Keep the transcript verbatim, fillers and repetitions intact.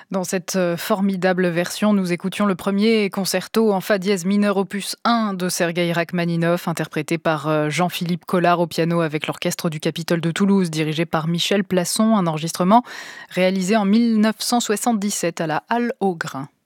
Dans cette euh, formidable version, nous écoutions le premier concerto en fa dièse mineur opus un de Sergueï Rachmaninov, interprété par euh, Jean-Philippe Collard au piano avec l'orchestre du Capitole de Toulouse, dirigé par Michel Plasson, un enregistrement réalisé en mille neuf cent soixante-dix-sept à la Halle au Grain.